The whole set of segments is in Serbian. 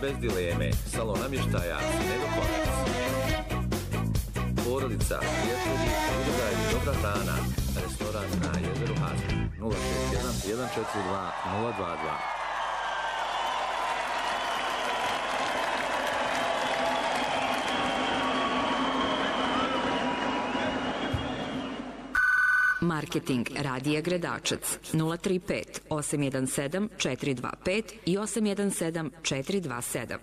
bez dileme. Salon namještaja Sinedo Konac. Porodica, prijatelji, udruga i dobra hrana. Restoran na jezeru Hazmi. 061 142 022. Marketing Radija Gredačac 035 817 425 i 817 427.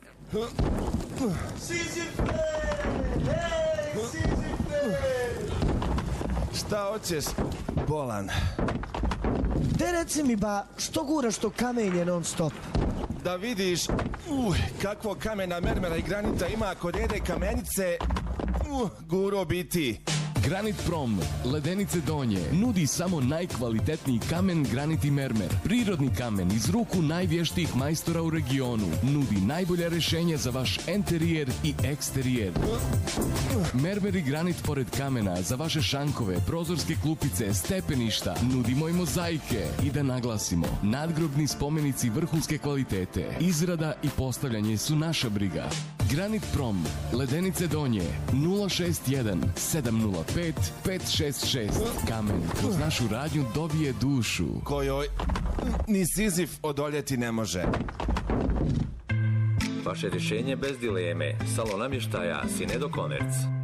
Šta hoćeš, bolan? Te reci mi ba, što guraš to kamenje non stop? Da vidiš kakvo kamena, mermera i granita ima kod jede kamenice, guro biti. Granit Prom, Ledenice Donje, nudi samo najkvalitetniji kamen, granit i mermer. Prirodni kamen iz ruku najvještijih majstora u regionu. Nudi najbolja rješenja za vaš enterijer i eksterijer. Mermer i granit pored kamena za vaše šankove, prozorske klupice, stepeništa. Nudimo i mozaike. I da naglasimo, nadgrobni spomenici vrhunske kvalitete. Izrada i postavljanje su naša briga. Granit Prom, Ledenice Donje, 061 705 566. Kamen kroz našu radnju dobije dušu. Kojoj ni Sizif odoljeti ne može. Vaše rješenje bez dileme. Salon namještaja Sinedo Konac.